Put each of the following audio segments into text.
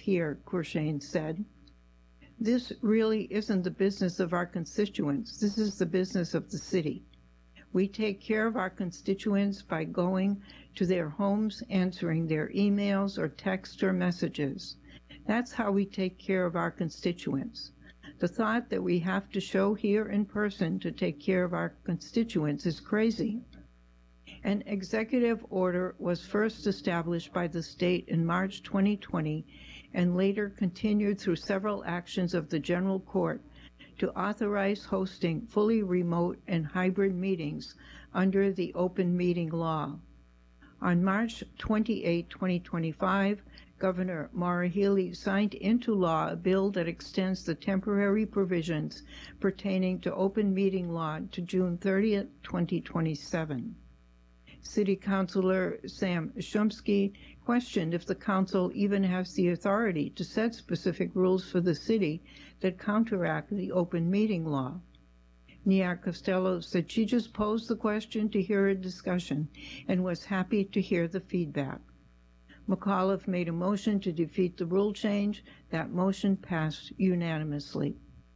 here, Courchaine said. This really isn't the business of our constituents. This is the business of the city. We take care of our constituents by going to their homes, answering their emails or text or messages. That's how we take care of our constituents. The thought that we have to show here in person to take care of our constituents is crazy. An executive order was first established by the state in March 2020 and later continued through several actions of the General Court to authorize hosting fully remote and hybrid meetings under the open meeting law. On March 28, 2025, Governor Maura Healey signed into law a bill that extends the temporary provisions pertaining to open meeting law to June 30, 2027. City Councilor Sam Chomsky questioned if the council even has the authority to set specific rules for the city that counteract the open meeting law. Nia Costello said she just posed the question to hear a discussion and was happy to hear the feedback. McAuliffe made a motion to defeat the rule change. That motion passed unanimously.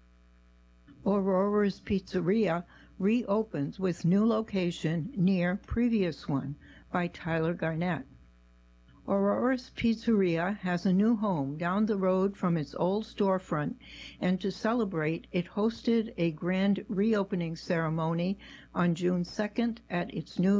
Aurora's Pizzeria reopens with new location near previous one by Tyler Garnett. Aurora's Pizzeria has a new home down the road from its old storefront, and to celebrate, it hosted a grand reopening ceremony on June 2nd at its new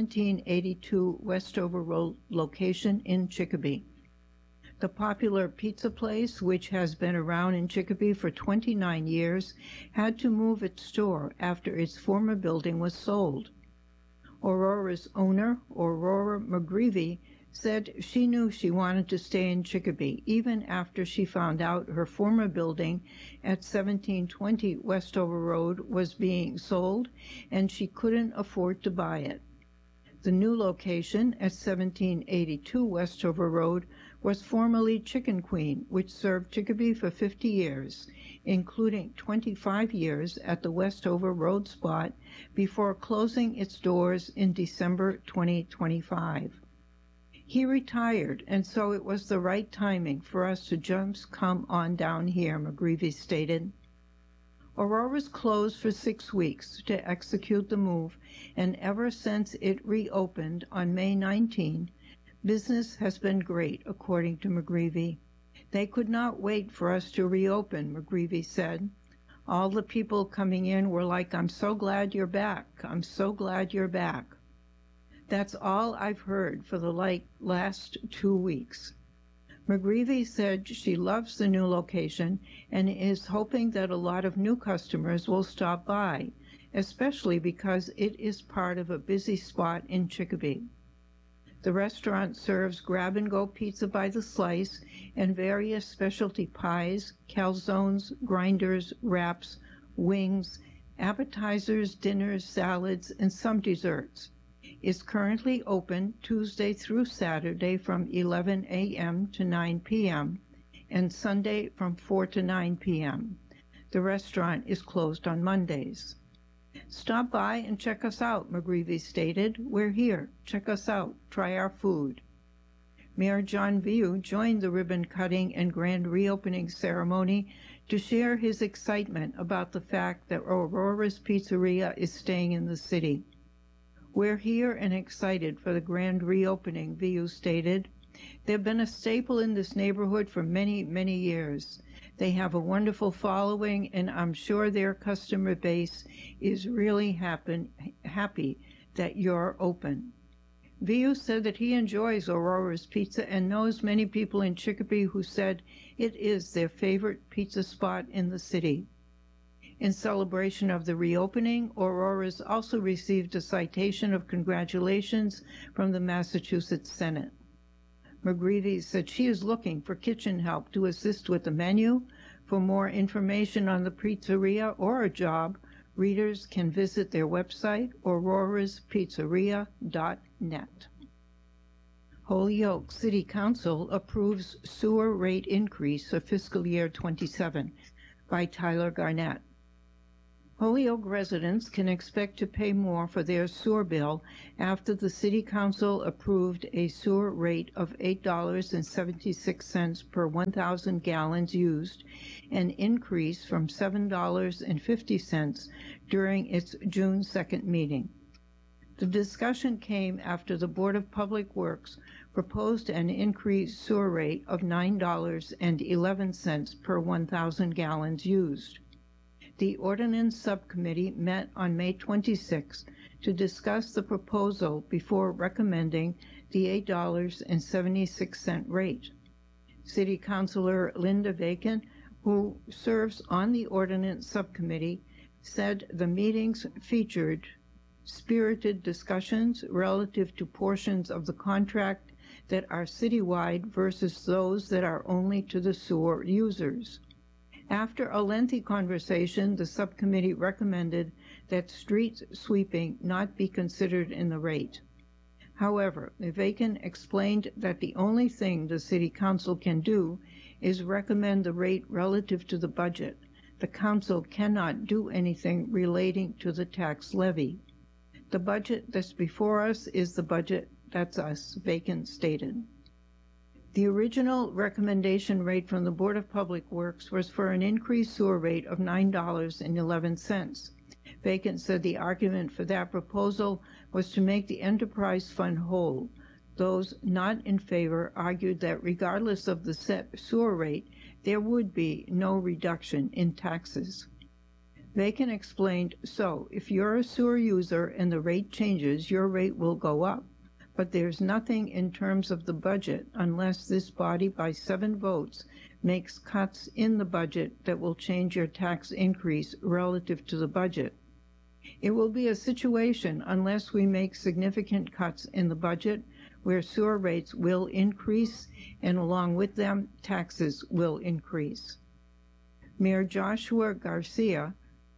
1782 Westover Road location in Chicopee. The popular pizza place, which has been around in Chicopee for 29 years, had to move its store after its former building was sold. Aurora's owner, Aurora McGreevy, said she knew she wanted to stay in Chicopee even after she found out her former building at 1720 Westover Road was being sold and she couldn't afford to buy it. The new location at 1782 Westover Road was formerly Chicken Queen, which served Chicopee for 50 years, including 25 years at the Westover Road spot before closing its doors in December 2025. He retired, and so it was the right timing for us to just come on down here, McGreevy stated. Aurora's closed for 6 weeks to execute the move, and ever since it reopened on May 19, business has been great, according to McGreevy. They could not wait for us to reopen, McGreevy said. All the people coming in were like, "I'm so glad you're back. I'm so glad you're back." That's all I've heard for the last 2 weeks. McGreevy said she loves the new location and is hoping that a lot of new customers will stop by, especially because it is part of a busy spot in Chicopee. The restaurant serves grab-and-go pizza by the slice and various specialty pies, calzones, grinders, wraps, wings, appetizers, dinners, salads, and some desserts. Is currently open Tuesday through Saturday from 11 a.m. to 9 p.m. and Sunday from 4 to 9 p.m. The restaurant is closed on Mondays. Stop by and check us out, McGreevy stated. We're here. Check us out. Try our food. Mayor John Viu joined the ribbon-cutting and grand reopening ceremony to share his excitement about the fact that Aurora's Pizzeria is staying in the city. We're here and excited for the grand reopening, Viu stated. They've been a staple in this neighborhood for many, many years. They have a wonderful following, and I'm sure their customer base is really happy that you're open. Viu said that he enjoys Aurora's Pizza and knows many people in Chicopee who said it is their favorite pizza spot in the city. In celebration of the reopening, Aurora's also received a citation of congratulations from the Massachusetts Senate. McGreevy said she is looking for kitchen help to assist with the menu. For more information on the pizzeria or a job, readers can visit their website, auroraspizzeria.net. Holyoke City Council approves sewer rate increase for fiscal year 27 by Tyler Garnett. Holyoke residents can expect to pay more for their sewer bill after the City Council approved a sewer rate of $8.76 per 1,000 gallons used, an increase from $7.50 during its June 2nd meeting. The discussion came after the Board of Public Works proposed an increased sewer rate of $9.11 per 1,000 gallons used. The Ordinance Subcommittee met on May 26 to discuss the proposal before recommending the $8.76 rate. City Councilor Linda Vacan, who serves on the Ordinance Subcommittee, said the meetings featured spirited discussions relative to portions of the contract that are citywide versus those that are only to the sewer users. After a lengthy conversation, the subcommittee recommended that street sweeping not be considered in the rate. However, Vacan explained that the only thing the City Council can do is recommend the rate relative to the budget. The Council cannot do anything relating to the tax levy. The budget that's before us is the budget that's us, Vacan stated. The original recommendation rate from the Board of Public Works was for an increased sewer rate of $9.11. Vacan said the argument for that proposal was to make the enterprise fund whole. Those not in favor argued that regardless of the set sewer rate, there would be no reduction in taxes. Vacan explained, so if you're a sewer user and the rate changes, your rate will go up. But there's nothing in terms of the budget unless this body by 7 votes makes cuts in the budget that will change your tax increase relative to the budget. It will be a situation unless we make significant cuts in the budget where sewer rates will increase and along with them taxes will increase. Mayor Joshua Garcia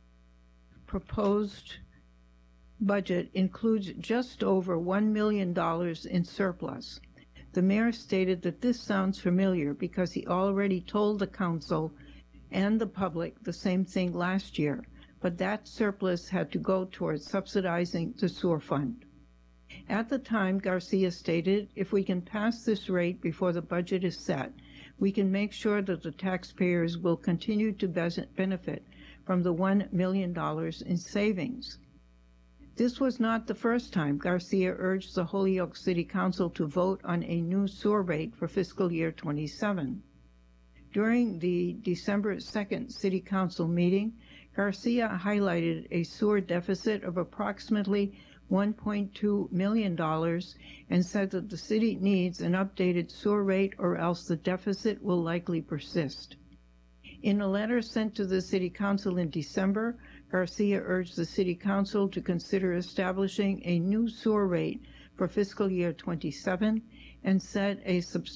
proposed budget includes just over $1 million in surplus. The mayor stated that this sounds familiar because he already told the council and the public the same thing last year, but that surplus had to go towards subsidizing the sewer fund. At the time, Garcia stated, if we can pass this rate before the budget is set, we can make sure that the taxpayers will continue to benefit from the $1 million in savings. This was not the first time Garcia urged the Holyoke City Council to vote on a new sewer rate for fiscal year 27. During the December 2nd City Council meeting, Garcia highlighted a sewer deficit of approximately $1.2 million and said that the city needs an updated sewer rate or else the deficit will likely persist. In a letter sent to the City Council in December, Garcia urged the City Council to consider establishing a new sewer rate for fiscal year 27 and set a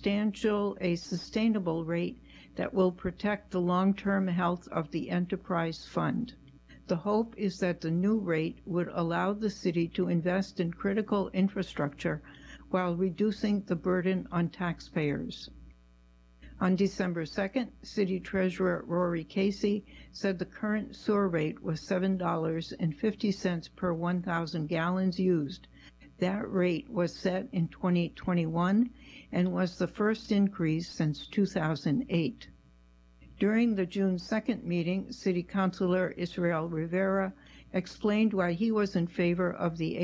sustainable rate that will protect the long-term health of the enterprise fund. The hope is that the new rate would allow the city to invest in critical infrastructure while reducing the burden on taxpayers. On December 2nd, City Treasurer Rory Casey said the current sewer rate was $7.50 per 1,000 gallons used. That rate was set in 2021 and was the first increase since 2008. During the June 2nd meeting, City Councilor Israel Rivera explained why he was in favor of the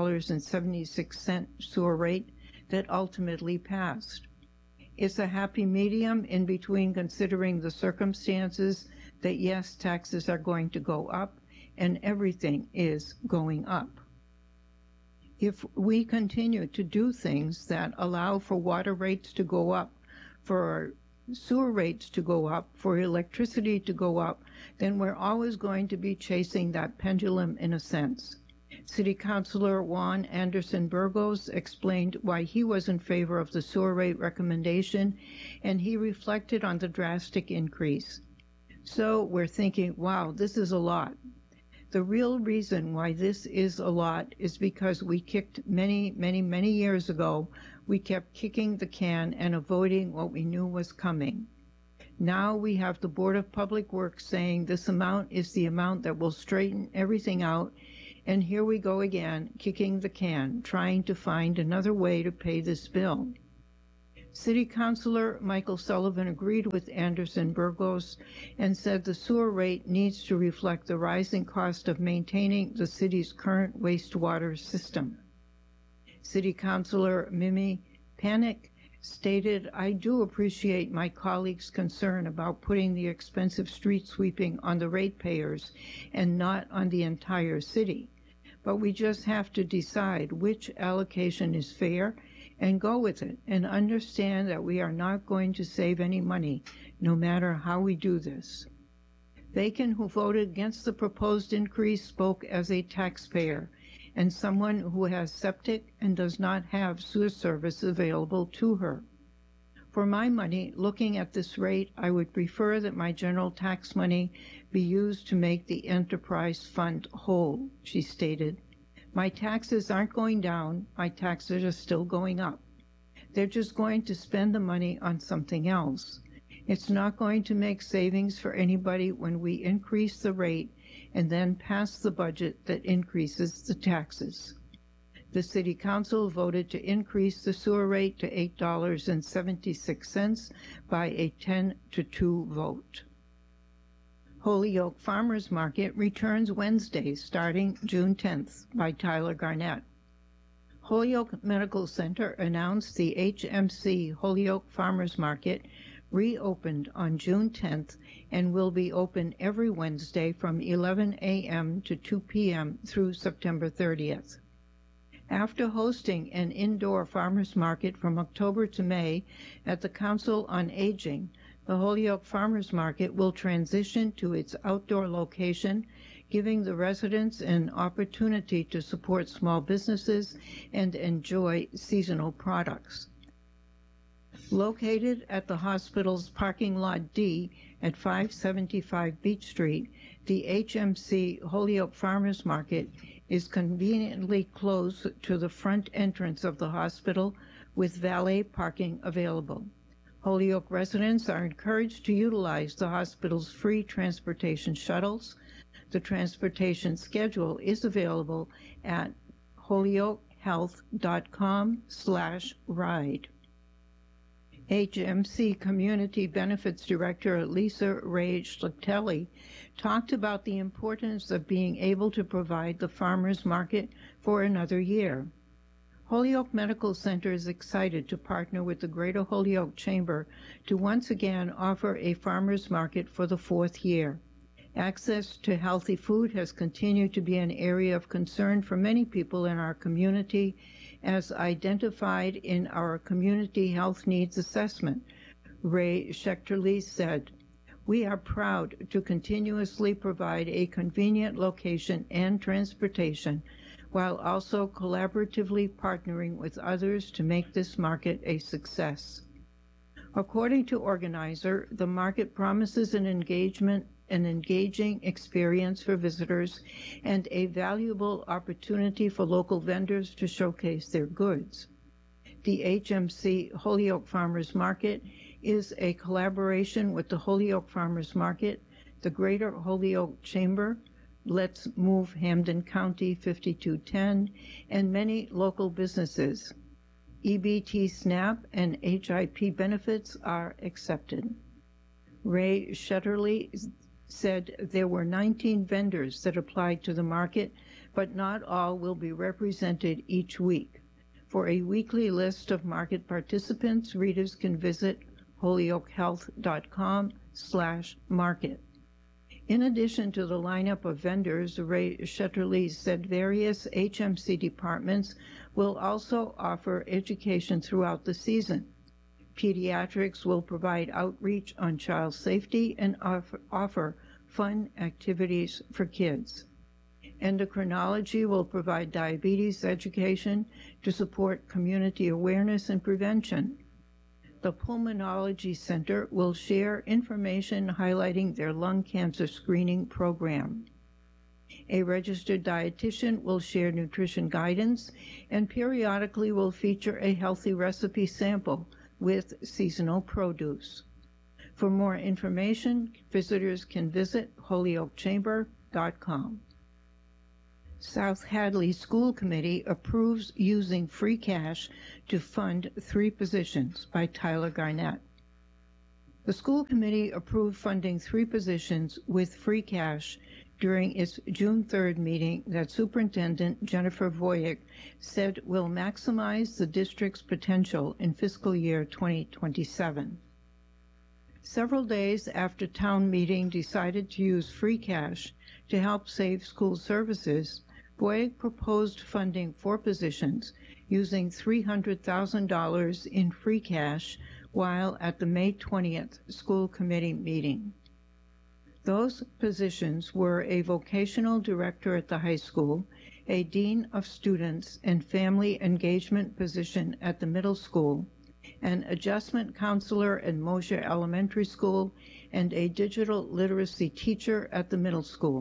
$8.76 sewer rate that ultimately passed. It's a happy medium in between considering the circumstances that yes, taxes are going to go up and everything is going up. If we continue to do things that allow for water rates to go up, for sewer rates to go up, for electricity to go up, then we're always going to be chasing that pendulum in a sense. City Councilor Juan Anderson Burgos explained why he was in favor of the sewer rate recommendation, and he reflected on the drastic increase. So we're thinking, wow, this is a lot. The real reason why this is a lot is because we kicked many years ago, we kept kicking the can and avoiding what we knew was coming. Now we have the Board of Public Works saying this amount is the amount that will straighten everything out, and here we go again, kicking the can, trying to find another way to pay this bill. City Councilor Michael Sullivan agreed with Anderson Burgos and said the sewer rate needs to reflect the rising cost of maintaining the city's current wastewater system. City Councilor Mimi Panic stated, "I do appreciate my colleagues' concern about putting the expensive street sweeping on the ratepayers and not on the entire city. But we just have to decide which allocation is fair and go with it and understand that we are not going to save any money no matter how we do this." Bacon, who voted against the proposed increase, spoke as a taxpayer and someone who has septic and does not have sewer service available to her. "For my money, looking at this rate, I would prefer that my general tax money be used to make the enterprise fund whole," she stated. "My taxes aren't going down, my taxes are still going up. They're just going to spend the money on something else. It's not going to make savings for anybody when we increase the rate and then pass the budget that increases the taxes." The City Council voted to increase the sewer rate to $8.76 by a 10-2 vote. Holyoke Farmers Market returns Wednesday, starting June 10th, by Tyler Garnett. Holyoke Medical Center announced the HMC Holyoke Farmers Market reopened on June 10th and will be open every Wednesday from 11 a.m. to 2 p.m. through September 30th. After hosting an indoor farmers market from October to May at the Council on Aging, the Holyoke Farmers Market will transition to its outdoor location, giving the residents an opportunity to support small businesses and enjoy seasonal products. Located at the hospital's parking lot D at 575 Beach Street, the HMC Holyoke Farmers Market is conveniently close to the front entrance of the hospital with valet parking available. Holyoke residents are encouraged to utilize the hospital's free transportation shuttles. The transportation schedule is available at holyokehealth.com/ride. HMC Community Benefits Director Lisa Ray Schlichtelli talked about the importance of being able to provide the farmers market for another year. Holyoke Medical Center is excited to partner with the Greater Holyoke Chamber to once again offer a farmers market for the 4th year. Access to healthy food has continued to be an area of concern for many people in our community, as identified in our Community Health Needs Assessment. Ray Schechterle said, "We are proud to continuously provide a convenient location and transportation while also collaboratively partnering with others to make this market a success." According to organizer, the market promises an engaging experience for visitors and a valuable opportunity for local vendors to showcase their goods. The HMC Holyoke Farmers Market is a collaboration with the Holyoke Farmers Market, the Greater Holyoke Chamber, Let's Move Hampden County 5210, and many local businesses. EBT SNAP and HIP benefits are accepted. Ray Schechterle said there were 19 vendors that applied to the market, but not all will be represented each week. For a weekly list of market participants, readers can visit holyokehealth.com/market. In addition to the lineup of vendors, Ray Schechterle said various HMC departments will also offer education throughout the season. Pediatrics will provide outreach on child safety and offer fun activities for kids. Endocrinology will provide diabetes education to support community awareness and prevention. The Pulmonology Center will share information highlighting their lung cancer screening program. A registered dietitian will share nutrition guidance and periodically will feature a healthy recipe sample with seasonal produce. For more information, visitors can visit hollyoakchamber.com. South Hadley School Committee approves using free cash to fund 3 positions by Tyler Garnett. The school committee approved funding 3 positions with free cash during its June 3rd meeting that Superintendent Jennifer Voyek said will maximize the district's potential in fiscal year 2027. Several days after town meeting decided to use free cash to help save school services, Voyek proposed funding 4 positions using $300,000 in free cash while at the May 20th school committee meeting. Those positions were a vocational director at the high school, a dean of students and family engagement position at the middle school, an adjustment counselor at Mosher Elementary School, and a digital literacy teacher at the middle school.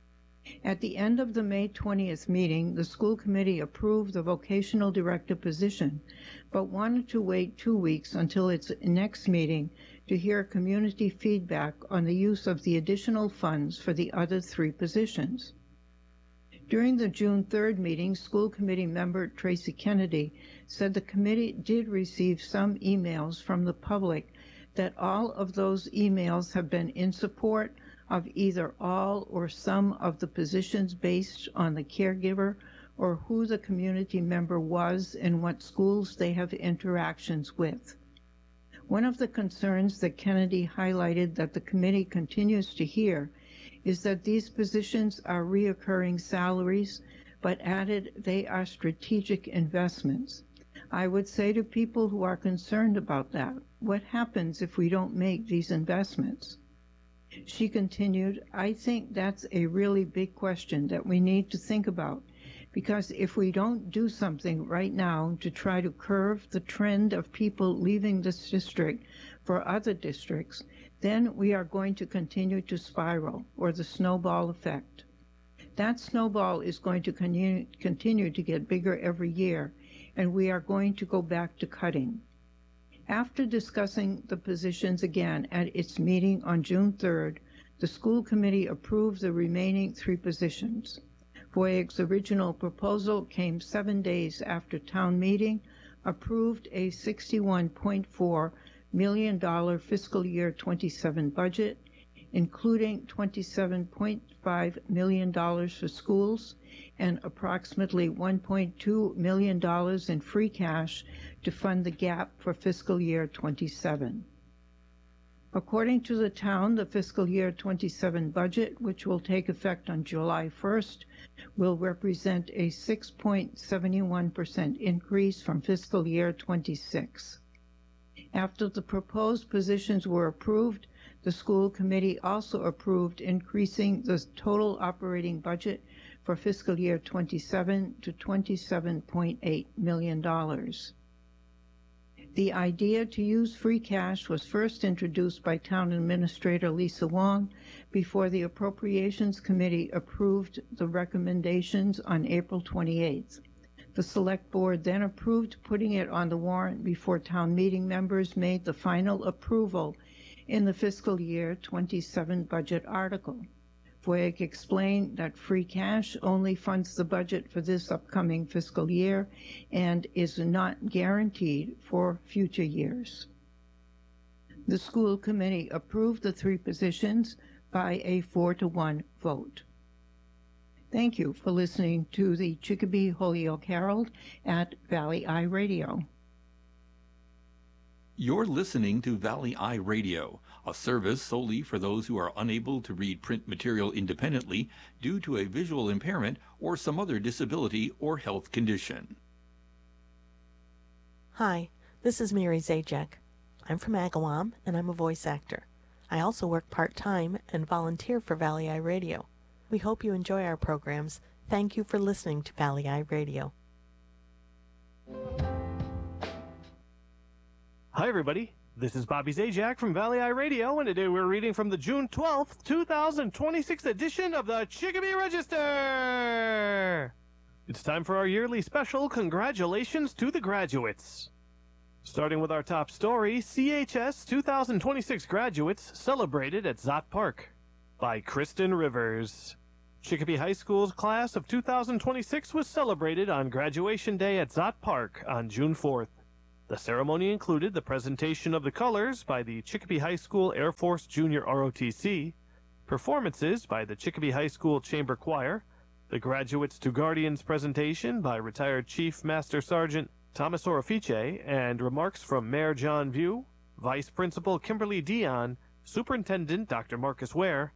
At the end of the May 20th meeting, the school committee approved the vocational director position, but wanted to wait 2 weeks until its next meeting to hear community feedback on the use of the additional funds for the other 3 positions. During the June 3rd meeting, school committee member Tracy Kennedy said the committee did receive some emails from the public that all of those emails have been in support of either all or some of the positions based on the caregiver or who the community member was and what schools they have interactions with. One of the concerns that Kennedy highlighted that the committee continues to hear is that these positions are reoccurring salaries, but added they are strategic investments. I would say to people who are concerned about that, what happens if we don't make these investments? She continued, I think that's a really big question that we need to think about, because if we don't do something right now to try to curb the trend of people leaving this district for other districts, then we are going to continue to spiral, or the snowball effect. That snowball is going to continue to get bigger every year, and we are going to go back to cutting. After discussing the positions again at its meeting on June 3rd, the school committee approved the remaining 3 positions. Voyek's original proposal came 7 days after town meeting, approved a $61.4 million fiscal year 27 budget, including $27.5 million for schools and approximately $1.2 million in free cash to fund the gap for fiscal year 27. According to the town, the fiscal year 27 budget, which will take effect on July 1st, will represent a 6.71% increase from fiscal year 26. After the proposed positions were approved, the school committee also approved increasing the total operating budget for fiscal year 27 to $27.8 million. The idea to use free cash was first introduced by Town Administrator Lisa Wong before the Appropriations Committee approved the recommendations on April 28th. The Select Board then approved putting it on the warrant before town meeting members made the final approval in the fiscal year 27 budget article. Voyek explained that free cash only funds the budget for this upcoming fiscal year and is not guaranteed for future years. The school committee approved the 3 positions by a 4-to-1 vote. Thank you for listening to the Chicopee Holyoke Herald at Valley Eye Radio. You're listening to Valley Eye Radio, a service solely for those who are unable to read print material independently due to a visual impairment or some other disability or health condition. Hi, this is Mary Zajac. I'm from Agawam, and I'm a voice actor. I also work part-time and volunteer for Valley Eye Radio. We hope you enjoy our programs. Thank you for listening to Valley Eye Radio. Hi, everybody. This is Bobby Zajac from Valley Eye Radio, and today we're reading from the June 12th, 2026 edition of the Chicopee Register. It's time for our yearly special, Congratulations to the Graduates. Starting with our top story, CHS 2026 graduates celebrated at Zott Park by Kristen Rivers. Chicopee High School's class of 2026 was celebrated on graduation day at Zott Park on June 4th. The ceremony included the presentation of the colors by the Chicopee High School Air Force Junior ROTC, performances by the Chicopee High School Chamber Choir, the Graduates to Guardians presentation by retired Chief Master Sergeant Thomas Orifice, and remarks from Mayor John View, Vice Principal Kimberly Dion, Superintendent Dr. Marcus Ware,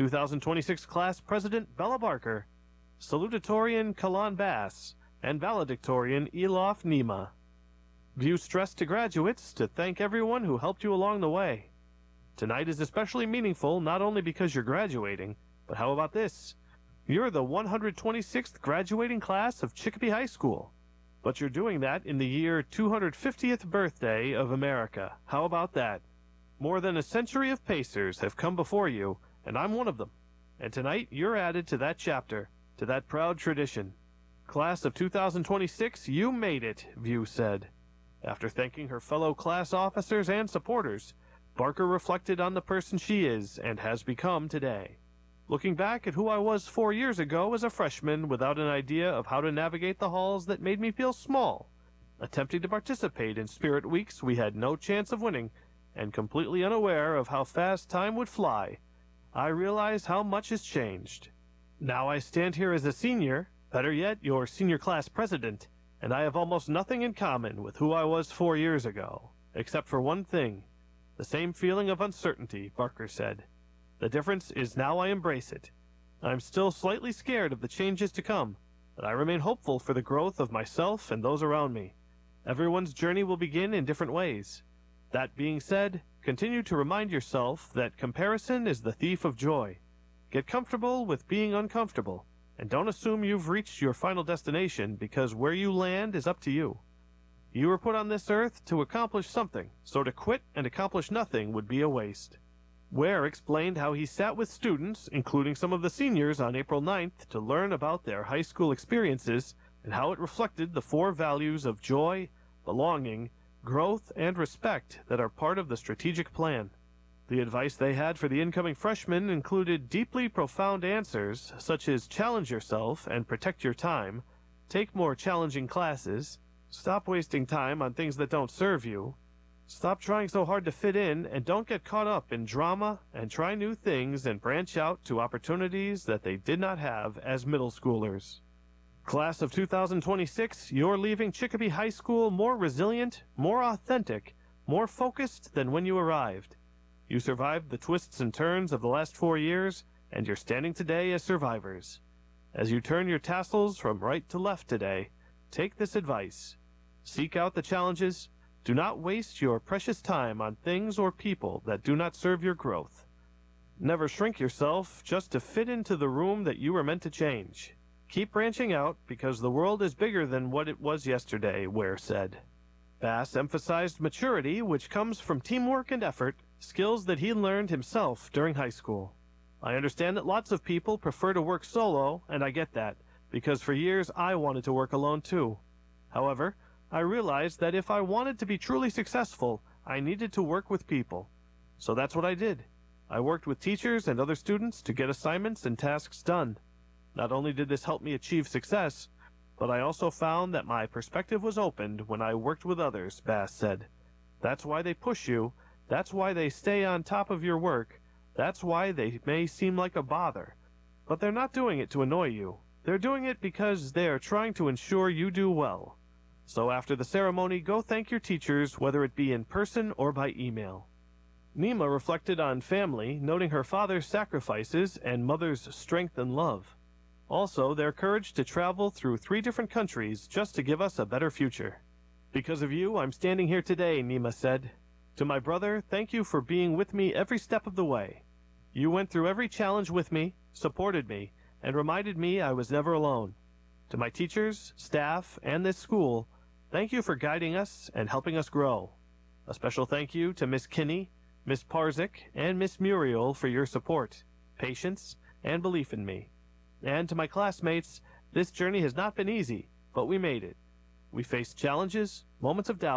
2026 Class President Bella Barker, Salutatorian Kalan Bass, and Valedictorian Elof Nima. View stressed to graduates to thank everyone who helped you along the way. Tonight is especially meaningful not only because you're graduating, but how about this? You're the 126th graduating class of Chicopee High School. But you're doing that in the year 250th birthday of America. How about that? More than a century of Pacers have come before you, and I'm one of them. And tonight you're added to that chapter, to that proud tradition. Class of 2026, you made it, View said. After thanking her fellow class officers and supporters, Barker reflected on the person she is and has become today. Looking back at who I was 4 years ago as a freshman without an idea of how to navigate the halls that made me feel small, attempting to participate in Spirit Weeks we had no chance of winning, and completely unaware of how fast time would fly, I realized how much has changed. Now I stand here as a senior, better yet, your senior class president, and I have almost nothing in common with who I was 4 years ago, except for one thing, the same feeling of uncertainty, Barker said. The difference is now I embrace it. I'm still slightly scared of the changes to come, but I remain hopeful for the growth of myself and those around me. Everyone's journey will begin in different ways. That being said, continue to remind yourself that comparison is the thief of joy. Get comfortable with being uncomfortable, and don't assume you've reached your final destination because where you land is up to you. You were put on this earth to accomplish something, so to quit and accomplish nothing would be a waste. Ware explained how he sat with students, including some of the seniors, on April 9th to learn about their high school experiences and how it reflected the 4 values of joy, belonging, growth, and respect that are part of the strategic plan. The advice they had for the incoming freshmen included deeply profound answers such as challenge yourself and protect your time, take more challenging classes, stop wasting time on things that don't serve you, stop trying so hard to fit in, and don't get caught up in drama, and try new things and branch out to opportunities that they did not have as middle schoolers. Class of 2026, you're leaving Chicopee High School more resilient, more authentic, more focused than when you arrived. You survived the twists and turns of the last 4 years, and you're standing today as survivors. As you turn your tassels from right to left today, take this advice. Seek out the challenges. Do not waste your precious time on things or people that do not serve your growth. Never shrink yourself just to fit into the room that you were meant to change. Keep branching out because the world is bigger than what it was yesterday, Ware said. Bass emphasized maturity, which comes from teamwork and effort, skills that he learned himself during high school. I understand that lots of people prefer to work solo, and I get that, because for years I wanted to work alone too. However, I realized that if I wanted to be truly successful, I needed to work with people. So that's what I did. I worked with teachers and other students to get assignments and tasks done. Not only did this help me achieve success, but I also found that my perspective was opened when I worked with others, Bass said. That's why they push you. That's why they stay on top of your work. That's why they may seem like a bother. But they're not doing it to annoy you. They're doing it because they are trying to ensure you do well. So after the ceremony, go thank your teachers, whether it be in person or by email. Nima reflected on family, noting her father's sacrifices and mother's strength and love. Also, their courage to travel through 3 different countries just to give us a better future. Because of you, I'm standing here today, Nima said. To my brother, thank you for being with me every step of the way. You went through every challenge with me, supported me, and reminded me I was never alone. To my teachers, staff, and this school, thank you for guiding us and helping us grow. A special thank you to Miss Kinney, Miss Parzik, and Miss Muriel for your support, patience, and belief in me. And to my classmates, this journey has not been easy, but we made it. We faced challenges, moments of doubt,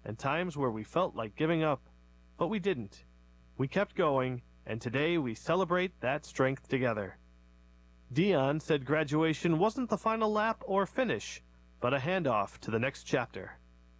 and times where we felt like giving up, but we didn't. We kept going, and today we celebrate that strength together. Dion said graduation wasn't the final lap or finish, but a handoff to the next chapter.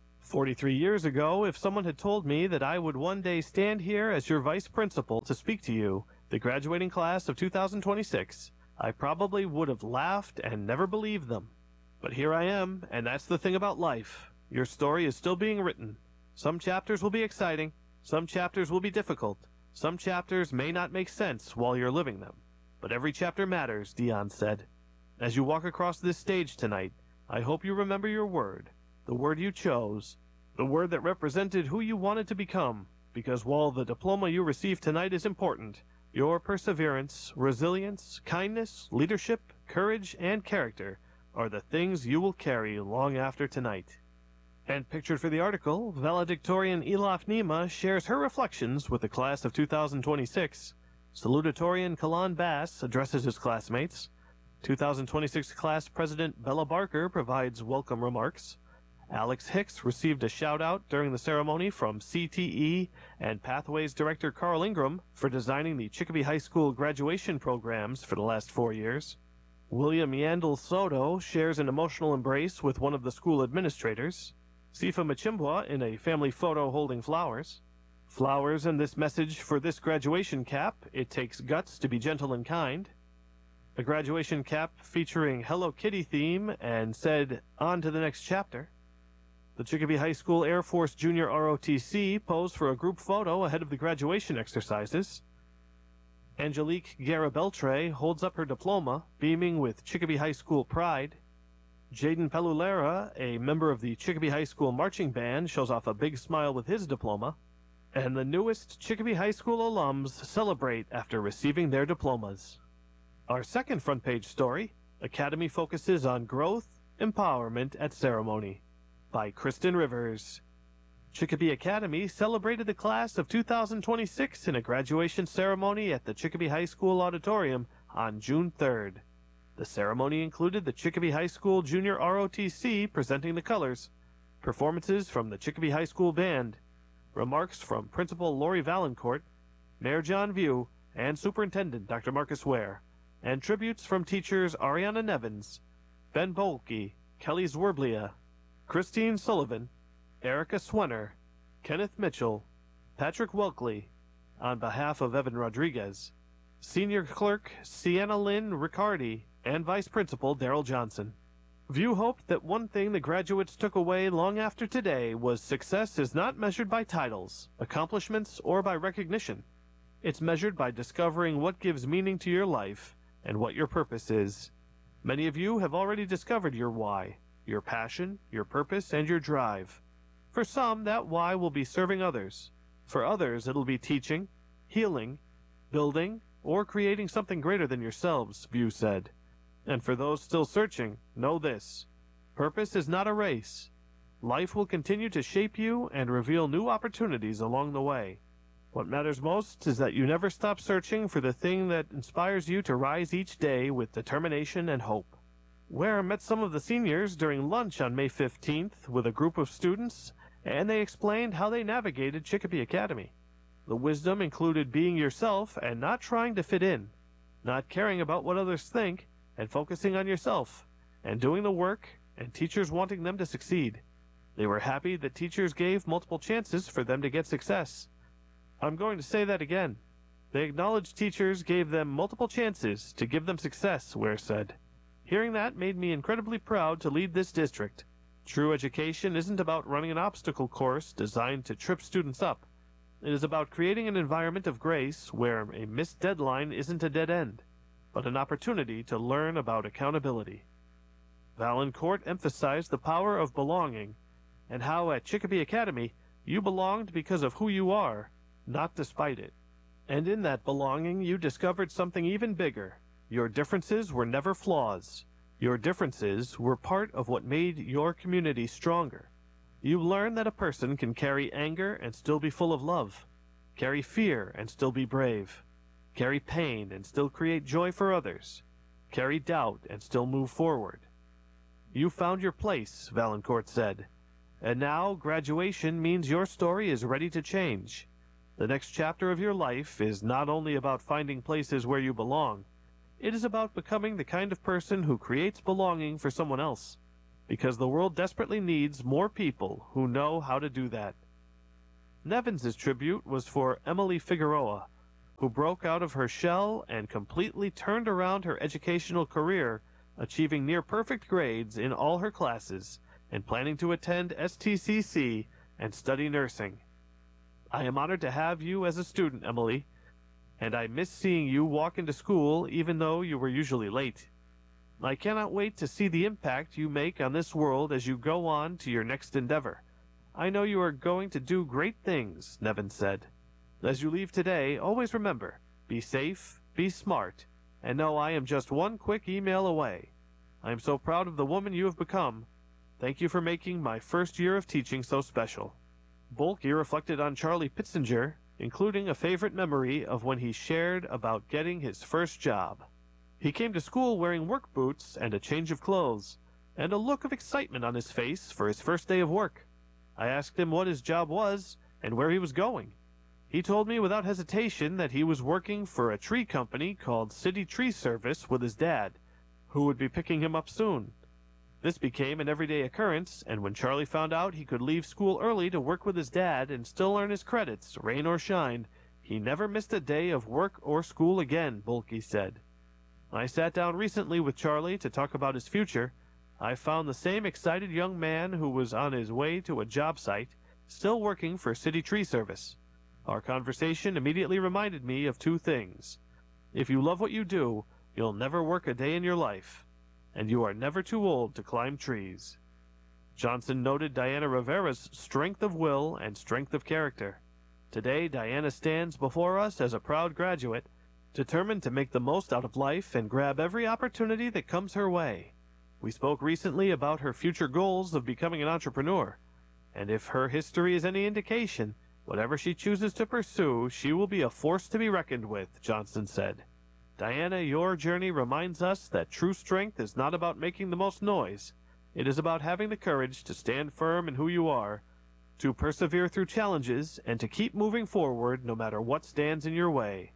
43 years ago, if someone had told me that I would one day stand here as your vice principal to speak to you, the graduating class of 2026, I probably would have laughed and never believed them. But here I am, and that's the thing about life. Your story is still being written. Some chapters will be exciting, some chapters will be difficult, some chapters may not make sense while you're living them. But every chapter matters, Dion said. As you walk across this stage tonight, I hope you remember your word, the word you chose, the word that represented who you wanted to become, because while the diploma you receive tonight is important, your perseverance, resilience, kindness, leadership, courage, and character are the things you will carry long after tonight. And pictured for the article, valedictorian Elif Nima shares her reflections with the class of 2026. Salutatorian Kalan Bass addresses his classmates. 2026 class president Bella Barker provides welcome remarks. Alex Hicks received a shout-out during the ceremony from CTE and Pathways director Carl Ingram for designing the Chicopee High School graduation programs for the last 4 years. William Yandel Soto shares an emotional embrace with one of the school administrators. Sifa Machimbwa in a family photo holding flowers. Flowers in this message for this graduation cap, it takes guts to be gentle and kind. A graduation cap featuring Hello Kitty theme and said, on to the next chapter. The Chicopee High School Air Force Junior ROTC posed for a group photo ahead of the graduation exercises. Angelique Garabeltre holds up her diploma, beaming with Chicopee High School pride. Jaden Pelulera, a member of the Chicopee High School marching band, shows off a big smile with his diploma. And the newest Chicopee High School alums celebrate after receiving their diplomas. Our second front page story, Academy focuses on growth, empowerment at ceremony, by Kristen Rivers. Chicopee Academy celebrated the class of 2026 in a graduation ceremony at the Chicopee High School auditorium on June 3rd. The ceremony included the Chicopee High School Junior ROTC presenting the colors, performances from the Chicopee High School Band, remarks from Principal Lori Valancourt, Mayor John View, and Superintendent Dr. Marcus Ware, and tributes from teachers Ariana Nevins, Ben Bolke, Kelly Zwerblia, Christine Sullivan, Erica Swenner, Kenneth Mitchell, Patrick Welkley, on behalf of Evan Rodriguez, Senior Clerk Sienna Lynn Riccardi, and Vice Principal Daryl Johnson. View hoped that one thing the graduates took away long after today was success is not measured by titles, accomplishments, or by recognition. It's measured by discovering what gives meaning to your life and what your purpose is. Many of you have already discovered your why, your passion, your purpose, and your drive. For some, that why will be serving others. For others, it'll be teaching, healing, building, or creating something greater than yourselves, View said. And for those still searching, know this. Purpose is not a race. Life will continue to shape you and reveal new opportunities along the way. What matters most is that you never stop searching for the thing that inspires you to rise each day with determination and hope. Ware met some of the seniors during lunch on May 15th with a group of students, and they explained how they navigated Chicopee Academy. The wisdom included being yourself and not trying to fit in, not caring about what others think, and focusing on yourself, and doing the work, and teachers wanting them to succeed. They were happy that teachers gave multiple chances for them to get success. I'm going to say that again. They acknowledged teachers gave them multiple chances to give them success, Ware said. Hearing that made me incredibly proud to lead this district. True education isn't about running an obstacle course designed to trip students up. It is about creating an environment of grace where a missed deadline isn't a dead end, but an opportunity to learn about accountability. Valancourt emphasized the power of belonging, and how at Chicopee Academy you belonged because of who you are, not despite it. And in that belonging you discovered something even bigger. Your differences were never flaws. Your differences were part of what made your community stronger. You learned that a person can carry anger and still be full of love, carry fear and still be brave, carry pain and still create joy for others, carry doubt and still move forward. You found your place, Valancourt said, And now, graduation means your story is ready to change. The next chapter of your life is not only about finding places where you belong, it is about becoming the kind of person who creates belonging for someone else, because the world desperately needs more people who know how to do that. Nevins' tribute was for Emily Figueroa, who broke out of her shell and completely turned around her educational career, achieving near-perfect grades in all her classes and planning to attend STCC and study nursing. I am honored to have you as a student, Emily, and I miss seeing you walk into school even though you were usually late. I cannot wait to see the impact you make on this world as you go on to your next endeavor. I know you are going to do great things, Nevins said. As you leave today, always remember, be safe, be smart, and know I am just one quick email away. I am so proud of the woman you have become. Thank you for making my first year of teaching so special. Bolke reflected on Charlie Pitzinger, including a favorite memory of when he shared about getting his first job. He came to school wearing work boots and a change of clothes, and a look of excitement on his face for his first day of work. I asked him what his job was and where he was going. He told me without hesitation that he was working for a tree company called City Tree Service with his dad, who would be picking him up soon. This became an everyday occurrence, and when Charlie found out he could leave school early to work with his dad and still earn his credits, rain or shine, he never missed a day of work or school again, Bolke said. I sat down recently with Charlie to talk about his future. I found the same excited young man who was on his way to a job site, still working for City Tree Service. Our conversation immediately reminded me of two things. If you love what you do, you'll never work a day in your life, and you are never too old to climb trees. Johnson noted Diana Rivera's strength of will and strength of character. Today, Diana stands before us as a proud graduate, determined to make the most out of life and grab every opportunity that comes her way. We spoke recently about her future goals of becoming an entrepreneur, and if her history is any indication, whatever she chooses to pursue, she will be a force to be reckoned with, Johnson said. Diana, your journey reminds us that true strength is not about making the most noise. It is about having the courage to stand firm in who you are, to persevere through challenges, and to keep moving forward no matter what stands in your way.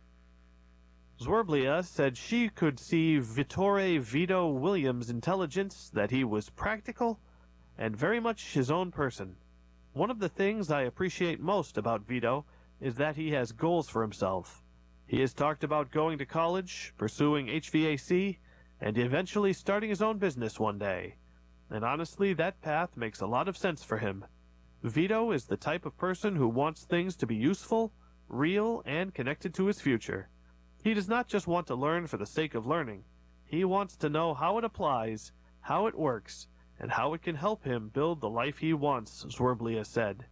Zwarblia said she could see Vittore Vito Williams' intelligence, that he was practical and very much his own person. One of the things I appreciate most about Vito is that he has goals for himself. He has talked about going to college, pursuing HVAC, and eventually starting his own business one day. And honestly, that path makes a lot of sense for him. Vito is the type of person who wants things to be useful, real, and connected to his future. He does not just want to learn for the sake of learning. He wants to know how it applies, how it works, and how it can help him build the life he wants, Zwarblia said.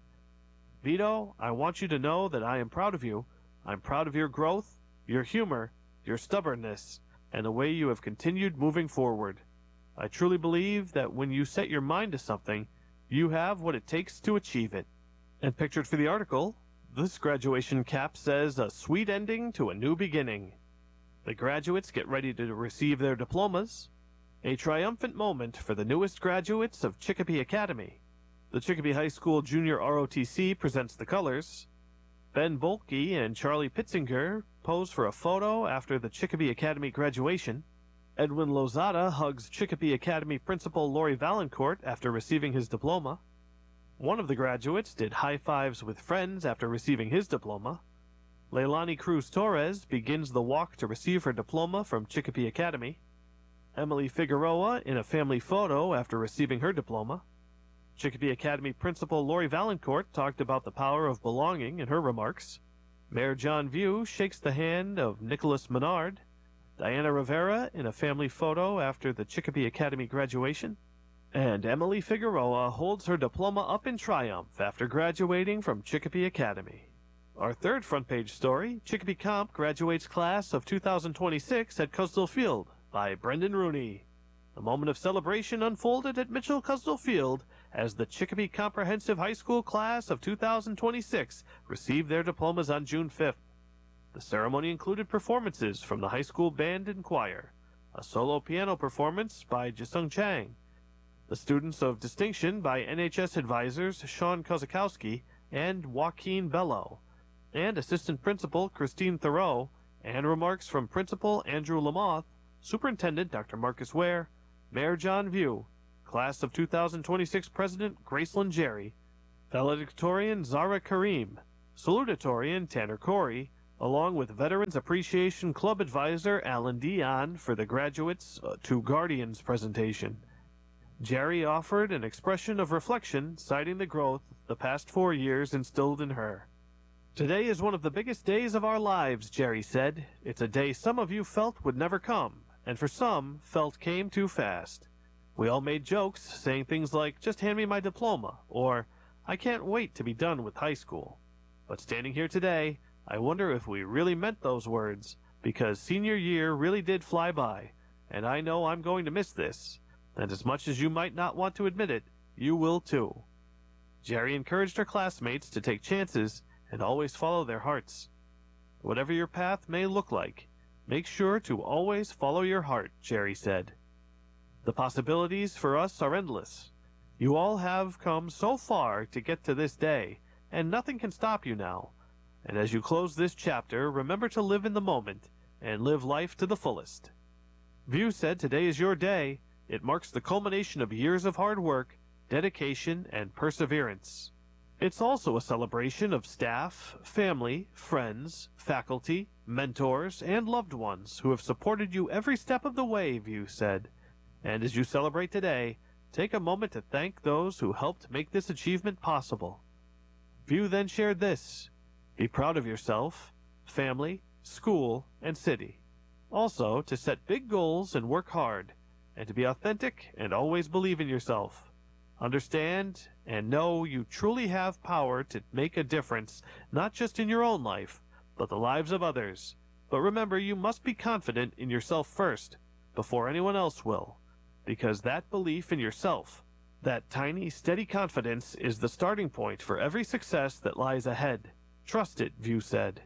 Vito, I want you to know that I am proud of you. I'm proud of your growth, your humor, your stubbornness, and the way you have continued moving forward. I truly believe that when you set your mind to something, you have what it takes to achieve it. And pictured for the article, this graduation cap says, a sweet ending to a new beginning. The graduates get ready to receive their diplomas. A triumphant moment for the newest graduates of Chicopee Academy. The Chicopee High School Junior ROTC presents the colors. Ben Bolke and Charlie Pitzinger pose for a photo after the Chicopee Academy graduation. Edwin Lozada hugs Chicopee Academy Principal Lori Valancourt after receiving his diploma. One of the graduates did high fives with friends after receiving his diploma. Leilani Cruz Torres begins the walk to receive her diploma from Chicopee Academy. Emily Figueroa in a family photo after receiving her diploma. Chicopee Academy Principal Lori Valancourt talked about the power of belonging in her remarks. Mayor John View shakes the hand of Nicholas Menard. Diana Rivera in a family photo after the Chicopee Academy graduation. And Emily Figueroa holds her diploma up in triumph after graduating from Chicopee Academy. Our third front page story, Chicopee Comp graduates class of 2026 at Cusdell Field by Brendan Rooney. The moment of celebration unfolded at Mitchell Cusdell Field as the Chicopee Comprehensive High School class of 2026 received their diplomas on June 5th. The ceremony included performances from the high school band and choir, a solo piano performance by Jisung Chang, The students of distinction by NHS advisors Sean Kozakowski and Joaquin Bello, and Assistant Principal Christine Thoreau, and remarks from Principal Andrew Lamoth, Superintendent Dr. Marcus Ware, Mayor John View, Class of 2026 President Graceland Jerry, Valedictorian Zara Kareem, Salutatorian Tanner Corey, along with Veterans Appreciation Club Advisor Alan Dion for the Graduates to Guardians presentation. Jerry offered an expression of reflection, citing the growth the past 4 years instilled in her. "Today is one of the biggest days of our lives," Jerry said. "It's a day some of you felt would never come, and for some, felt came too fast. We all made jokes, saying things like, 'Just hand me my diploma,' or 'I can't wait to be done with high school.' But standing here today, I wonder if we really meant those words, because senior year really did fly by, and I know I'm going to miss this. And as much as you might not want to admit it, you will too." Jerry encouraged her classmates to take chances and always follow their hearts. "Whatever your path may look like, make sure to always follow your heart," Jerry said. "The possibilities for us are endless. You all have come so far to get to this day, and nothing can stop you now. And as you close this chapter, remember to live in the moment and live life to the fullest." View said today is your day. It marks the culmination of years of hard work, dedication, and perseverance. It's also a celebration of staff, family, friends, faculty, mentors, and loved ones who have supported you every step of the way, View said. And as you celebrate today, take a moment to thank those who helped make this achievement possible. View then shared this: be proud of yourself, family, school, and city. Also, to set big goals and work hard, and to be authentic and always believe in yourself. Understand and know you truly have power to make a difference, not just in your own life, but the lives of others. But remember, you must be confident in yourself first, before anyone else will, because that belief in yourself, that tiny, steady confidence, is the starting point for every success that lies ahead. Trust it, View said.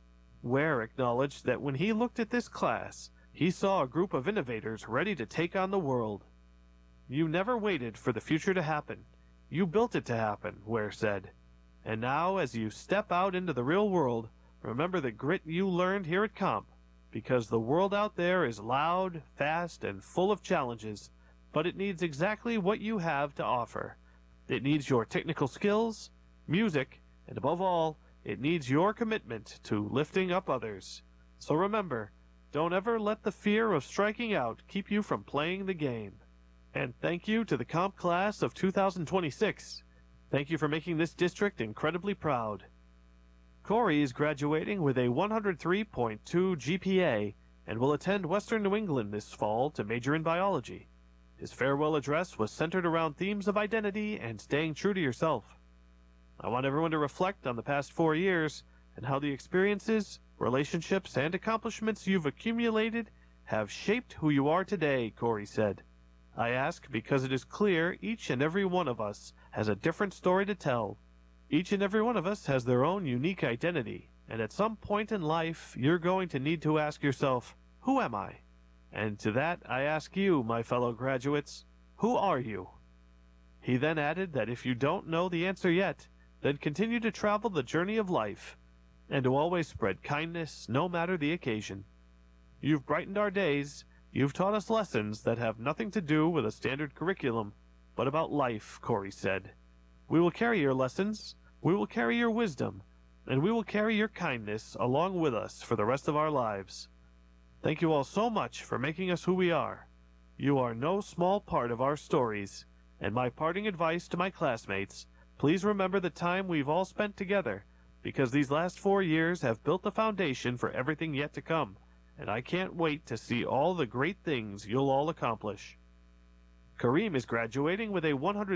Ware acknowledged that when he looked at this class, he saw a group of innovators ready to take on the world. "You never waited for the future to happen. You built it to happen," Ware said. "And now, as you step out into the real world, remember the grit you learned here at Comp, because the world out there is loud, fast, and full of challenges, but it needs exactly what you have to offer. It needs your technical skills, music, and above all, it needs your commitment to lifting up others. So remember, don't ever let the fear of striking out keep you from playing the game. And thank you to the Comp class of 2026. Thank you for making this district incredibly proud." Corey is graduating with a 103.2 GPA and will attend Western New England this fall to major in biology. His farewell address was centered around themes of identity and staying true to yourself. "I want everyone to reflect on the past 4 years and how the experiences, relationships, and accomplishments you've accumulated have shaped who you are today," Corey said. "I ask because it is clear each and every one of us has a different story to tell. Each and every one of us has their own unique identity, and at some point in life you're going to need to ask yourself, 'Who am I?' And to that I ask you, my fellow graduates, who are you?" He then added that if you don't know the answer yet, then continue to travel the journey of life, and to always spread kindness no matter the occasion. "You've brightened our days. You've taught us lessons that have nothing to do with a standard curriculum, but about life," Corey said. "We will carry your lessons, we will carry your wisdom, and we will carry your kindness along with us for the rest of our lives. Thank you all so much for making us who we are. You are no small part of our stories, and my parting advice to my classmates, please remember the time we've all spent together, because these last 4 years have built the foundation for everything yet to come, and I can't wait to see all the great things you'll all accomplish." Kareem is graduating with a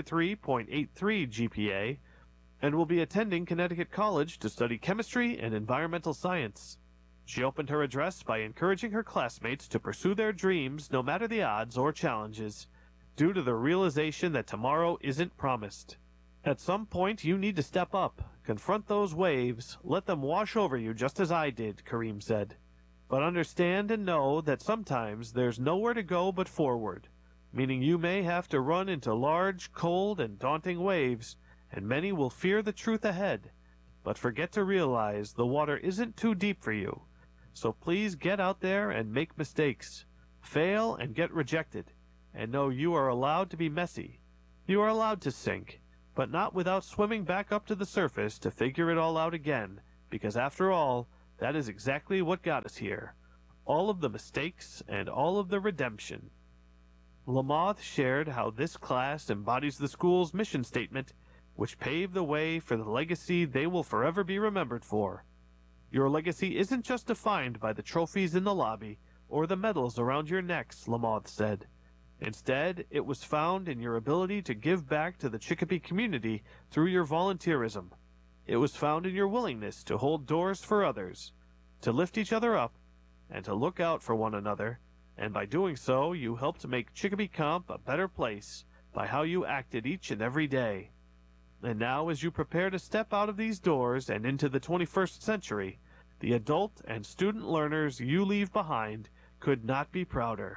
103.83 GPA and will be attending Connecticut College to study chemistry and environmental science. She opened her address by encouraging her classmates to pursue their dreams no matter the odds or challenges, due to the realization that tomorrow isn't promised. At some point you need to step up, confront those waves, let them wash over you just as I did, Kareem said. But understand and know that sometimes there's nowhere to go but forward. meaning you may have to run into large, cold, and daunting waves, and many will fear the truth ahead, but forget to realize the water isn't too deep for you. So please get out there and make mistakes, fail and get rejected, and know you are allowed to be messy. You are allowed to sink, but not without swimming back up to the surface to figure it all out again, because after all, that is exactly what got us here. All of the mistakes and all of the redemption. Lamothe shared how this class embodies the school's mission statement, which paved the way for the legacy they will forever be remembered for. Your legacy isn't just defined by the trophies in the lobby or the medals around your necks, Lamothe said. Instead, it was found in your ability to give back to the Chicopee community through your volunteerism. It was found in your willingness to hold doors for others, to lift each other up, and to look out for one another, and by doing so, you helped make Chicopee Comp a better place by how you acted each and every day. And now, as you prepare to step out of these doors and into the 21st century, the adult and student learners you leave behind could not be prouder.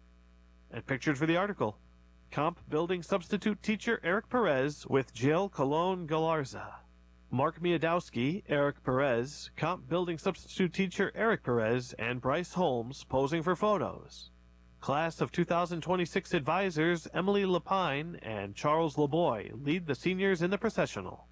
And pictured for the article, Comp Building Substitute Teacher Eric Perez with Jill Colon Galarza. Mark Miadowski, Eric Perez, Comp Building Substitute Teacher Eric Perez, and Bryce Holmes posing for photos. Class of 2026 advisors Emily Lapine and Charles LeBoy lead the seniors in the processional.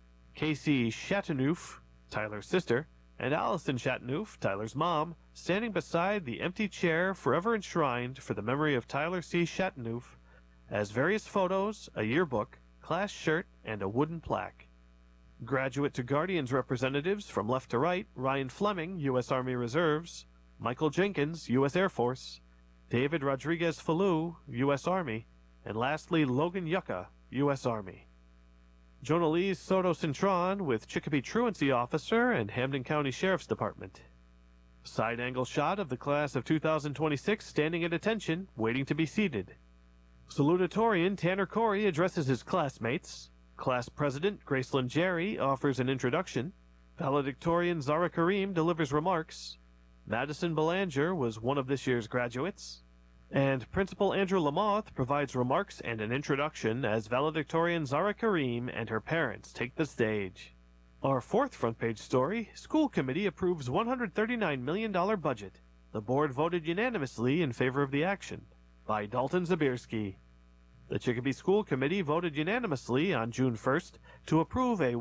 Casey Chateauneuf, Tyler's sister, and Allison Chateauneuf, Tyler's mom, standing beside the empty chair forever enshrined for the memory of Tyler C. Chateauneuf, as various photos, a yearbook, class shirt, and a wooden plaque. Graduate to Guardians representatives from left to right, Ryan Fleming, U.S. Army Reserves, Michael Jenkins, U.S. Air Force, David Rodriguez-Falou, U.S. Army, and lastly Logan Yucca, U.S. Army. Jonalise Soto Cintron with Chicopee Truancy Officer and Hampden County Sheriff's Department. Side angle shot of the class of 2026 standing at attention, waiting to be seated. Salutatorian Tanner Corey addresses his classmates. Class President Gracelyn Jerry offers an introduction. Valedictorian Zara Kareem delivers remarks. Madison Belanger was one of this year's graduates. And Principal Andrew Lamothe provides remarks and an introduction as valedictorian Zara Kareem and her parents take the stage. Our fourth front page story, School Committee approves $139 million budget. The board voted unanimously in favor of the action. By Dalton Zabierski. The Chicopee School Committee voted unanimously on June 1st to approve a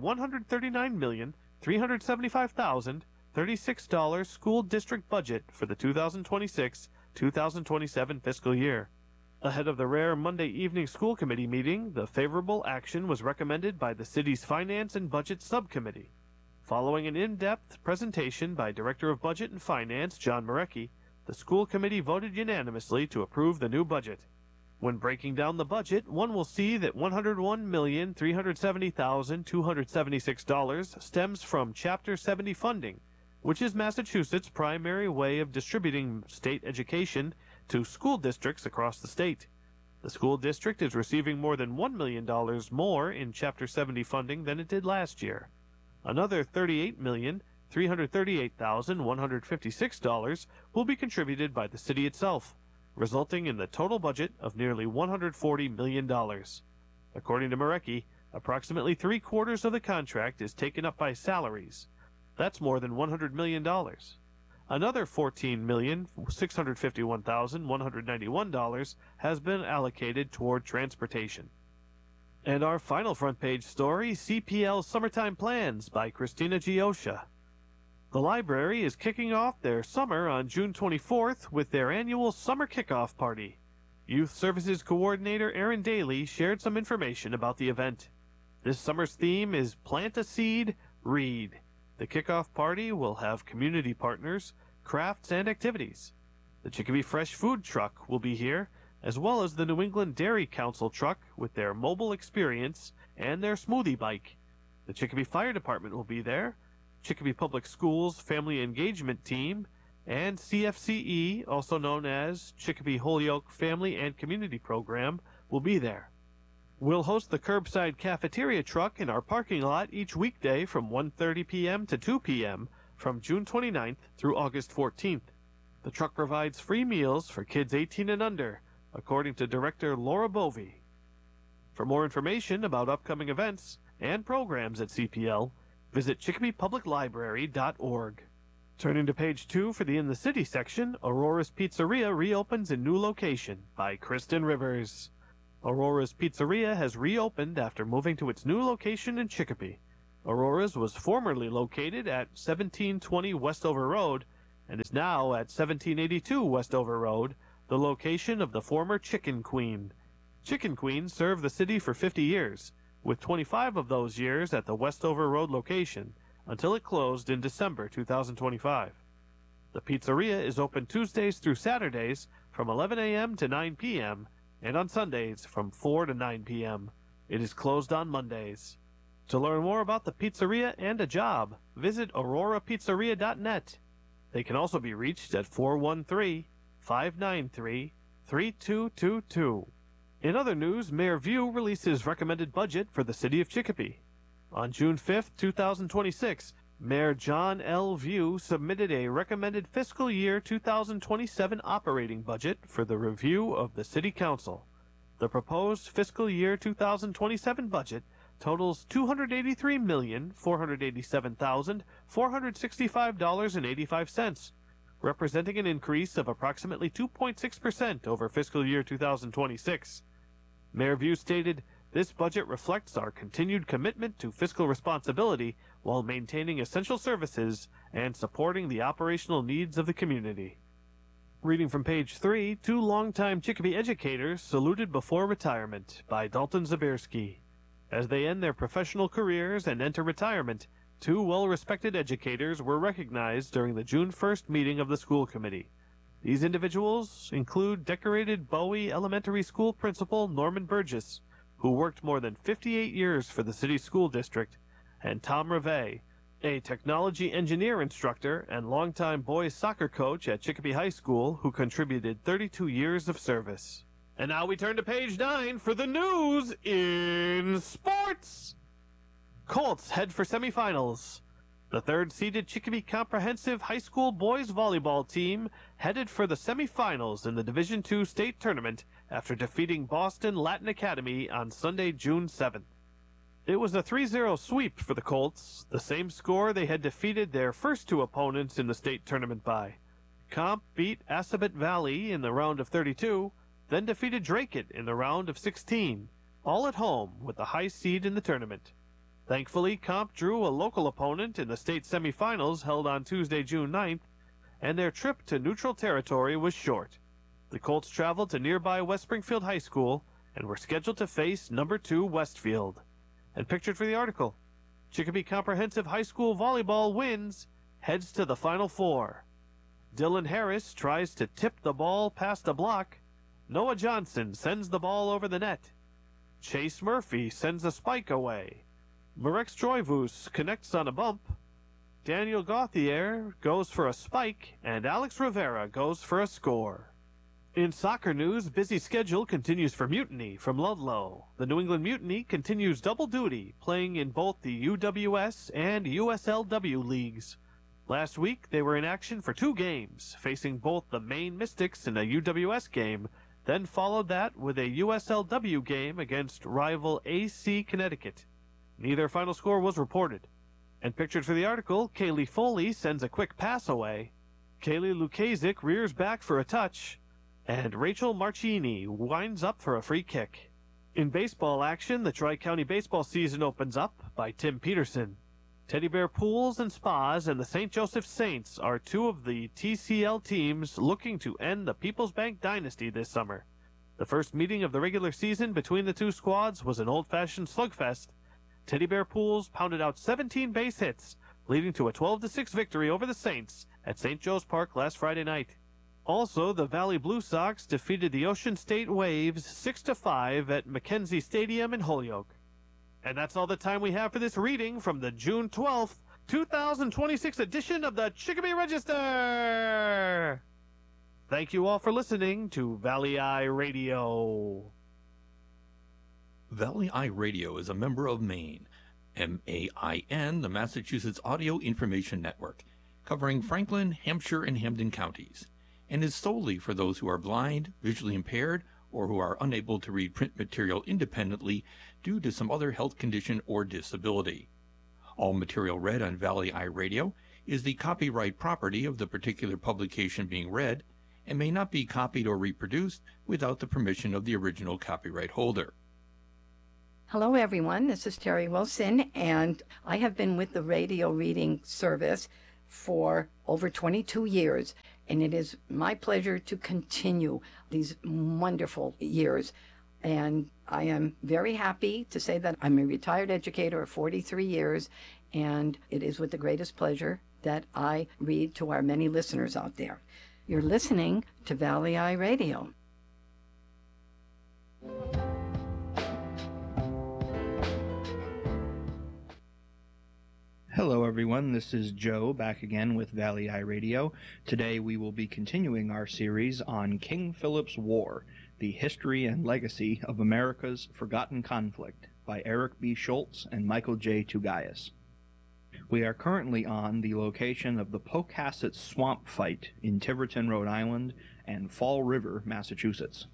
$139,375,036 school district budget for the 2026-2027 fiscal year. Ahead of the rare Monday evening school committee meeting, the favorable action was recommended by the city's Finance and Budget Subcommittee. Following an in-depth presentation by Director of Budget and Finance John Marecki, the school committee voted unanimously to approve the new budget. When breaking down the budget, one will see that $101,370,276 stems from Chapter 70 funding, which is Massachusetts' primary way of distributing state education to school districts across the state. The school district is receiving more than $1 million more in Chapter 70 funding than it did last year. Another $38,338,156 will be contributed by the city itself, resulting in the total budget of nearly $140 million. According to Marecki, approximately 3/4 of the contract is taken up by salaries. That's more than $100 million. Another $14,651,191 has been allocated toward transportation. And our final front page story, CPL Summertime Plans by Christina Gioscia. The library is kicking off their summer on June 24th with their annual Summer Kickoff Party. Youth Services Coordinator Aaron Daly shared some information about the event. This summer's theme is Plant a Seed, Read. The kickoff party will have community partners, crafts, and activities. The Chicopee Fresh Food Truck will be here, as well as the New England Dairy Council truck with their mobile experience and their smoothie bike. The Chicopee Fire Department will be there, Chicopee Public Schools Family Engagement Team, and CFCE, also known as Chicopee Holyoke Family and Community Program, will be there. We'll host the curbside cafeteria truck in our parking lot each weekday from 1:30 p.m. to 2 p.m. from June 29th through August 14th. The truck provides free meals for kids 18 and under, according to Director Laura Bovey. For more information about upcoming events and programs at CPL, visit chicopee.publiclibrary.org. Turning to page 2 for the In the City section, Aurora's Pizzeria reopens in new location by Kristen Rivers. Aurora's Pizzeria has reopened after moving to its new location in Chicopee. Aurora's was formerly located at 1720 Westover Road and is now at 1782 Westover Road, the location of the former Chicken Queen. Chicken Queen served the city for 50 years, with 25 of those years at the Westover Road location, until it closed in December 2025. The pizzeria is open Tuesdays through Saturdays from 11 a.m. to 9 p.m. and on Sundays from 4 to 9 p.m. It is closed on Mondays. To learn more about the pizzeria and a job, visit aurorapizzeria.net. They can also be reached at 413-593-3222. In other news, Mayor View releases recommended budget for the city of Chicopee. On June 5, 2026, Mayor John L. View submitted a recommended fiscal year 2027 operating budget for the review of the City Council. The proposed fiscal year 2027 budget totals $283,487,465.85, representing an increase of approximately 2.6% over fiscal year 2026. Mayor View stated, "This budget reflects our continued commitment to fiscal responsibility while maintaining essential services and supporting the operational needs of the community." Reading from page 3, 2 longtime Chicopee educators saluted before retirement by Dalton Zabierski. As they end their professional careers and enter retirement, 2 well-respected educators were recognized during the June 1st meeting of the school committee. These individuals include decorated Bowie Elementary School principal Norman Burgess, who worked more than 58 years for the city school district, and Tom Reve, a technology engineer instructor and longtime boys soccer coach at Chicopee High School, who contributed 32 years of service. And now we turn to page 9 for the news in sports. Colts head for semifinals. The third-seeded Chicopee Comprehensive High School boys volleyball team headed for the semifinals in the Division II state tournament after defeating Boston Latin Academy on Sunday, June 7th. It was a 3-0 sweep for the Colts, the same score they had defeated their first 2 opponents in the state tournament by. Comp beat Assabet Valley in the round of 32, then defeated Dracut in the round of 16, all at home with the high seed in the tournament. Thankfully, Comp drew a local opponent in the state semifinals held on Tuesday, June 9th, and their trip to neutral territory was short. The Colts traveled to nearby West Springfield High School and were scheduled to face number 2 Westfield. And pictured for the article, Chicopee Comprehensive High School volleyball wins, heads to the Final Four. Dylan Harris tries to tip the ball past a block. Noah Johnson sends the ball over the net. Chase Murphy sends a spike away. Marek Stroivus connects on a bump. Daniel Gauthier goes for a spike, and Alex Rivera goes for a score. In soccer news, busy schedule continues for Mutiny from Ludlow. The New England Mutiny continues double duty, playing in both the UWS and USLW leagues. Last week, they were in action for 2 games, facing both the Maine Mystics in a UWS game, then followed that with a USLW game against rival AC Connecticut. Neither final score was reported. And pictured for the article, Kaylee Foley sends a quick pass away. Kaylee Lukazik rears back for a touch. And Rachel Marchini winds up for a free kick. In baseball action, the Tri-County baseball season opens up by Tim Peterson. Teddy Bear Pools and Spas and the St. Joseph Saints are 2 of the TCL teams looking to end the People's Bank dynasty this summer. The first meeting of the regular season between the 2 squads was an old-fashioned slugfest. Teddy Bear Pools pounded out 17 base hits, leading to a 12-6 victory over the Saints at St. Joe's Park last Friday night. Also, the Valley Blue Sox defeated the Ocean State Waves 6-5 at Mackenzie Stadium in Holyoke. And that's all the time we have for this reading from the June 12th, 2026 edition of the Chicopee Register. Thank you all for listening to Valley Eye Radio. Valley Eye Radio is a member of MAIN, MAIN, the Massachusetts Audio Information Network, covering Franklin, Hampshire, and Hampden counties, and is solely for those who are blind, visually impaired, or who are unable to read print material independently due to some other health condition or disability. All material read on Valley Eye Radio is the copyright property of the particular publication being read and may not be copied or reproduced without the permission of the original copyright holder. Hello, everyone. This is Terry Wilson, and I have been with the radio reading service for over 22 years, and it is my pleasure to continue these wonderful years. And I am very happy to say that I'm a retired educator of 43 years, and it is with the greatest pleasure that I read to our many listeners out there. You're listening to Valley Eye Radio. Hello everyone, this is Joe back again with Valley Eye Radio. Today we will be continuing our series on King Philip's War, the history and legacy of America's forgotten conflict by Eric B. Schultz and Michael J. Tugayas. We are currently on the location of the Pocasset Swamp Fight in Tiverton, Rhode Island and Fall River, Massachusetts.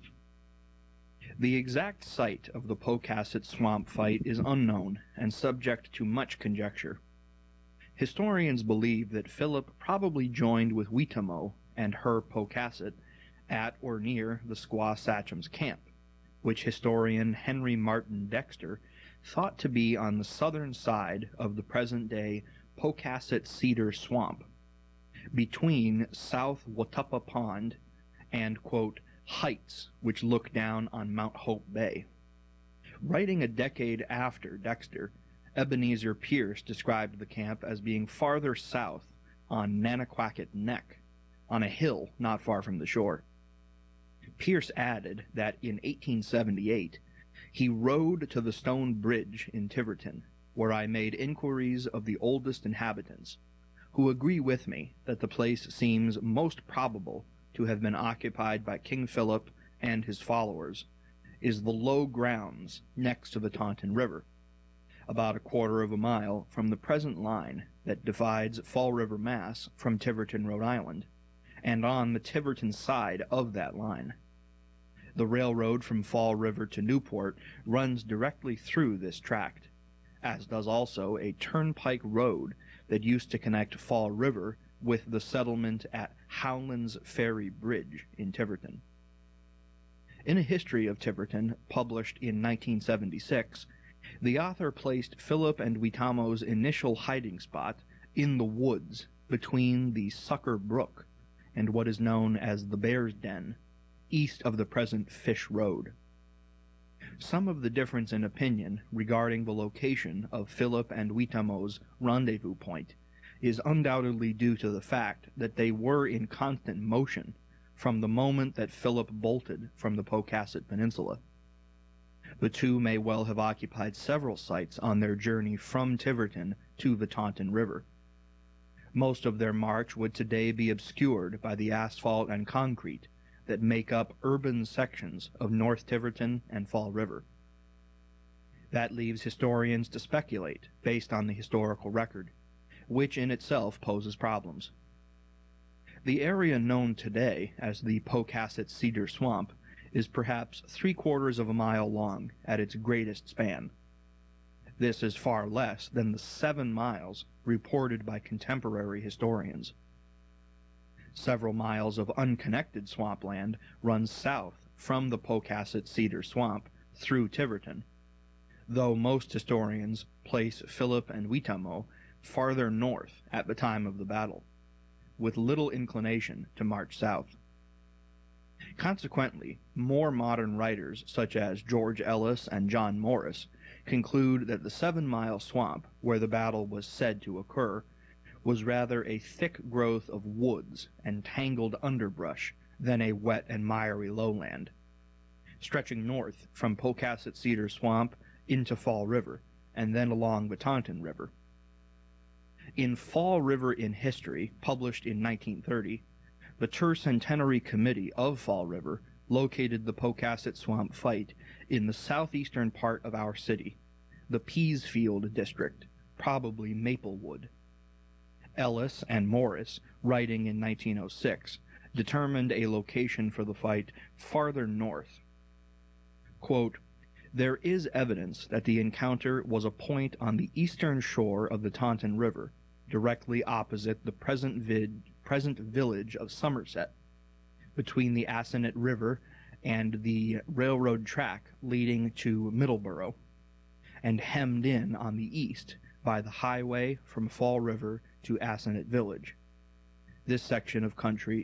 The exact site of the Pocasset Swamp Fight is unknown and subject to much conjecture. Historians believe that Philip probably joined with Weetomo and her Pocasset at or near the Squaw Sachem's camp, which historian Henry Martin Dexter thought to be on the southern side of the present-day Pocasset Cedar Swamp, between South Watuppa Pond and, quote, heights which look down on Mount Hope Bay. Writing a decade after Dexter, Ebenezer Pierce described the camp as being farther south on Nanaquacket Neck, on a hill not far from the shore. Pierce added that in 1878 he rode to the stone bridge in Tiverton, where I made inquiries of the oldest inhabitants, who agree with me that the place seems most probable to have been occupied by King Philip and his followers, is the low grounds next to the Taunton River, about a quarter of a mile from the present line that divides Fall River, Mass. From Tiverton, Rhode Island, and on the Tiverton side of that line. The railroad from Fall River to Newport runs directly through this tract, as does also a turnpike road that used to connect Fall River with the settlement at Howland's Ferry Bridge in Tiverton. In a history of Tiverton, published in 1976, the author placed Philip and Weetomo's initial hiding spot in the woods between the Sucker Brook and what is known as the Bear's Den, east of the present Fish Road. Some of the difference in opinion regarding the location of Philip and Weetomo's rendezvous point is undoubtedly due to the fact that they were in constant motion from the moment that Philip bolted from the Pocasset Peninsula. The two may well have occupied several sites on their journey from Tiverton to the Taunton River. Most of their march would today be obscured by the asphalt and concrete that make up urban sections of North Tiverton and Fall River. That leaves historians to speculate based on the historical record, which in itself poses problems. The area known today as the Pocasset Cedar Swamp is perhaps 3/4 of a mile long at its greatest span. This is far less than the 7 miles reported by contemporary historians. Several miles of unconnected swampland run south from the Pocasset Cedar Swamp through Tiverton, though most historians place Philip and Weetomo farther north at the time of the battle, with little inclination to march south. Consequently, more modern writers such as George Ellis and John Morris conclude that the 7-mile swamp where the battle was said to occur was rather a thick growth of woods and tangled underbrush than a wet and miry lowland, stretching north from Pocasset Cedar Swamp into Fall River and then along the Taunton River. In Fall River in History, published in 1930, the Tercentenary Committee of Fall River located the Pocasset Swamp Fight in the southeastern part of our city, the Peasfield district, probably Maplewood. Ellis and Morris, writing in 1906, determined a location for the fight farther north, Quote, "There is evidence that the encounter was a point on the eastern shore of the Taunton River, directly opposite the present village of Somerset, between the Assonet River and the railroad track leading to Middleborough, and hemmed in on the east by the highway from Fall River to Assonet Village. This section of country